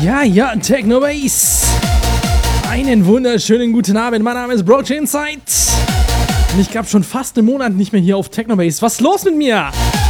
Ja, Technobase. Einen wunderschönen guten Abend. Mein Name ist Broach Insight. Und ich glaube schon fast einen Monat nicht mehr hier auf Technobase. Was ist los mit mir?